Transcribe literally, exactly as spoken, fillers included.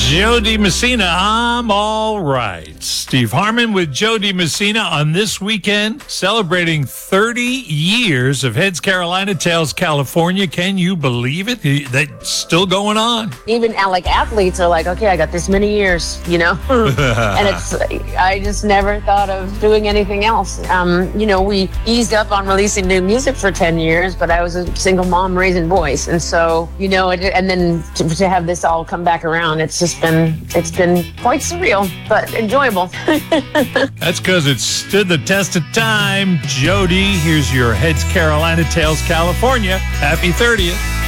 Joe DiMessina, I'm all right. Steve Harmon with Joe DiMessina on this weekend, celebrating thirty years of Heads Carolina Tails California. Can you believe it? That's still going on. Even like athletes are like, okay, I got this many years, you know? And it's, I just never thought of doing anything else. Um, you know, we eased up on releasing new music for ten years, but I was a single mom raising boys. And so, you know, it, and then to, to have this all come back around, it's just been, it's been quite surreal, but enjoyable. That's because it stood the test of time. Jody, here's your Heads Carolina Tails California. Happy thirtieth.